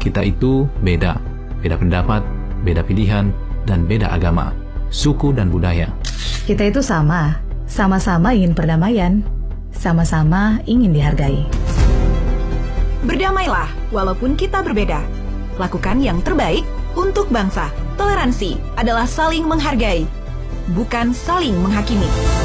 Kita itu beda. Beda pendapat, beda pilihan, dan beda agama, suku dan budaya. Kita itu sama. Sama-sama ingin perdamaian. Sama-sama ingin dihargai. Berdamailah walaupun kita berbeda. Lakukan yang terbaik untuk bangsa. Toleransi adalah saling menghargai, bukan saling menghakimi.